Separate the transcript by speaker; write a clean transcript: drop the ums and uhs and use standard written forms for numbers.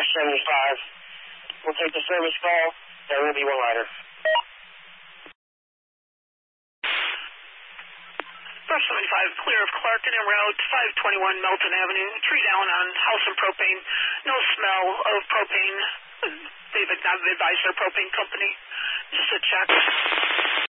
Speaker 1: 75. We'll take the service call. There will be one rider.
Speaker 2: Brush 75, clear of Clark and en route 521 Melton Avenue. 3 down on house and propane. No smell of propane. They've advised their propane company. Just a check.